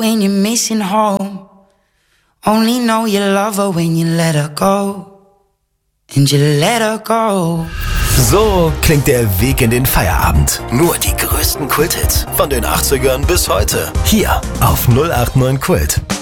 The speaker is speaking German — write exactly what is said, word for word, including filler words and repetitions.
when you're missing home. Only know you love her when you let her go. And you let her go. So klingt der Weg in den Feierabend. Nur die größten Kulthits von den achtzigern bis heute. Hier auf null acht neun Kult.